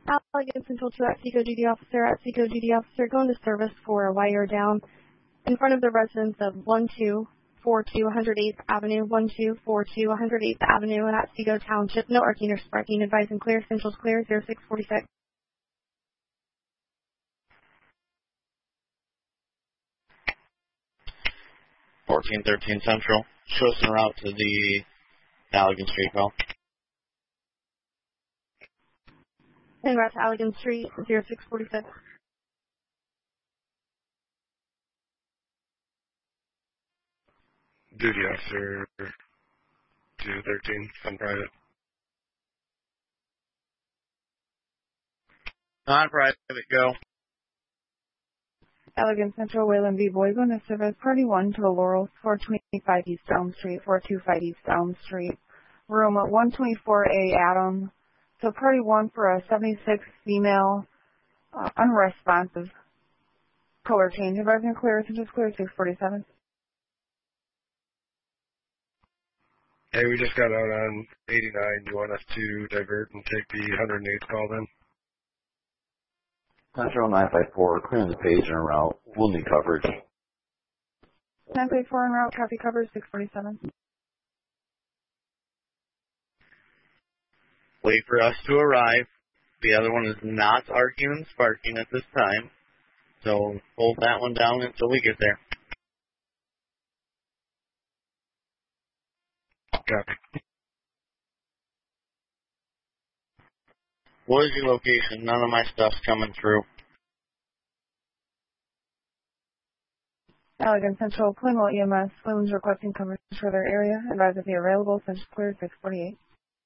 Allegan Central to Seco duty officer, going to service for a wire down in front of the residence of 1242 108th Avenue, 1242 108th Avenue in Otsego Township. No arcing or sparking. Advising clear. Central's clear. 0646. (1413) Central. Show us en route to the Allegan Street call. En route to Allegan Street, 0646. Duty officer 213, on private. On private, go. Allegan Central, Wayland V. Boy, going to service Party 1 to the Laurels, 425 East Elm Street, 425 East Elm Street, room 124A, Adam. So Party 1 for a 76 female, unresponsive color change. Advising clear, Central's clear, 647. Hey, we just got out on 89. Do you want us to divert and take the 108th call then? Central 954, clearing the page en route. We'll need coverage. 954 en route, copy coverage, 647. Wait for us to arrive. The other one is not arcing and sparking at this time, so hold that one down until we get there. Copy. What is your location? None of my stuff's coming through. Allegan Central, Plymouth EMS, Flumes requesting coverage for their area. Advise if you're available, Central's clear, 648.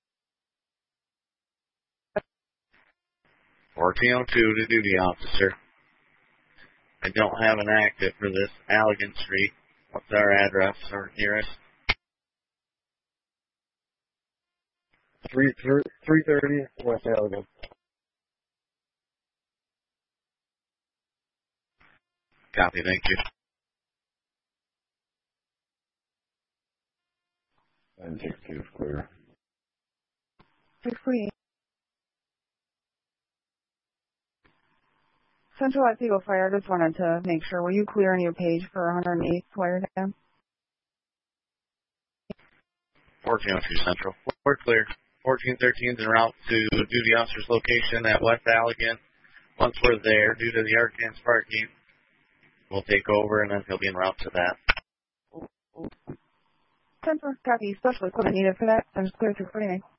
1402 to duty officer. I don't have an active for this Allegan Street. What's our address or nearest? 330 West Allegan. Copy, thank you. 962 is clear. 648. Central Otsego Fire, just wanted to make sure, were you clear on your page for 108th wire down? 1402 Central. We're clear. 1413 is en route to duty officer's location at West Allegan. Once we're there, due to the arcing and sparking, we'll take over and then he'll be en route to that. Central, copy. Special equipment needed for that. I'm just clear through 49.